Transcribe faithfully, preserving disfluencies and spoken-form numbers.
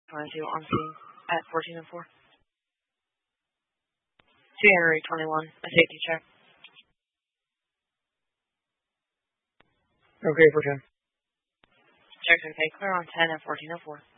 twenty-two on scene at fourteen and four. Two Henry twenty-one, a safety check. Okay for ten. Check's okay. Clear on ten at fourteen and four.